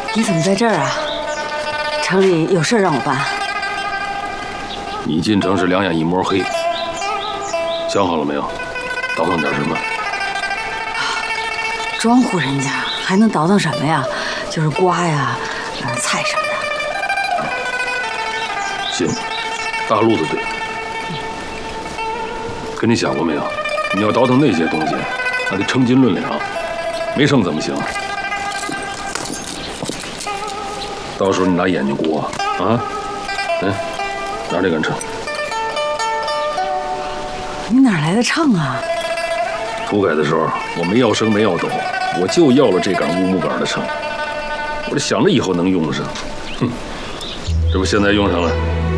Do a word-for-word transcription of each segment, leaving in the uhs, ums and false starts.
你怎么在这儿啊？城里有事让我办。 你进城是两眼一抹黑，想好了没有？倒腾点什么？ 庄户人家还能倒腾什么呀？就是瓜呀、呃、菜什么的。 行，大路子对。可你想过没有？你要倒腾那些东西，那得称斤论两，没称怎么行？到时候你拿眼睛估啊！啊，来，拿这根秤。 你哪来的秤啊？ 土改的时候，我没要升没要斗，我就要了这杆乌木杆的秤。我这想着以后能用得上，哼，这不现在用上了。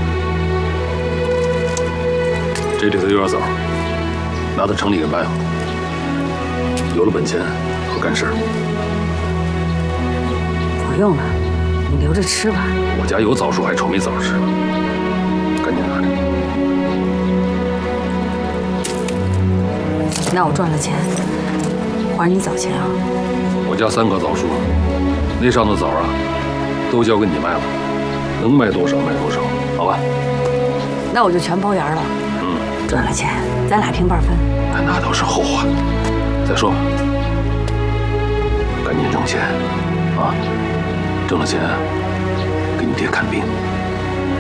这里头有点枣，拿到城里给卖了，有了本钱好干事儿。 不用了，你留着吃吧。 我家有枣树，还愁没枣吃了？赶紧拿着。 那我赚了钱，还你枣钱啊。 我家三棵枣树，那上的枣啊，都交给你卖了，能卖多少卖多少，好吧？ 那我就全包圆了。嗯，赚了钱，咱俩平半分。 那都是后话。再说吧，赶紧挣钱啊！挣了钱，给你爹看病。